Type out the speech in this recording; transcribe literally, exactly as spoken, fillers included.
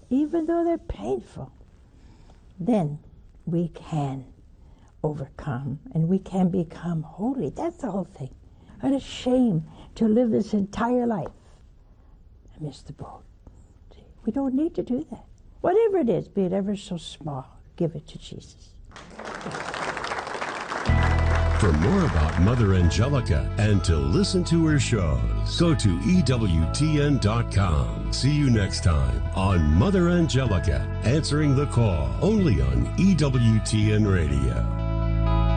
even though they're painful, then we can overcome and we can become holy. That's the whole thing. What a shame to live this entire life and miss the boat. See, we don't need to do that. Whatever it is, be it ever so small, give it to Jesus. For more about Mother Angelica and to listen to her shows, go to E W T N dot com. See you next time on Mother Angelica, answering the call, only on E W T N Radio.